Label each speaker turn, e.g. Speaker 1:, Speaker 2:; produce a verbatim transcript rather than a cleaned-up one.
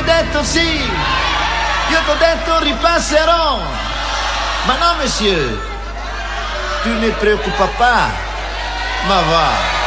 Speaker 1: hai detto sì. Io t'ho detto ripasserò. Ma no, monsieur, tu ne preoccupa pas. Ma va.